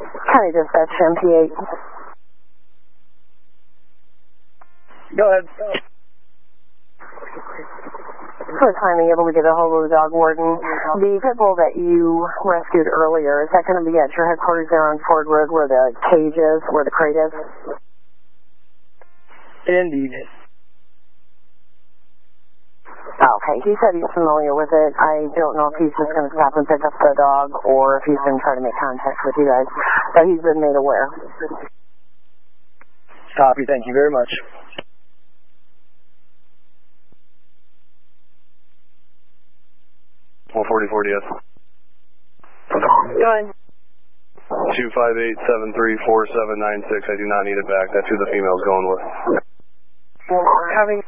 County Dispatch, MP8. Go ahead. For timing, able to get a hold of the dog warden. The pit bull that you rescued earlier, is that going to be at your headquarters there on Ford Road where the cage is, where the crate is? Indeed. Okay, he said he's familiar with it. I don't know if he's just going to stop and pick up the dog or if he's going to try to make contact with you guys. But he's been made aware. Copy, thank you very much. Yes. Go ahead. 258-734796. I do not need it back. That's who the female's going with. Having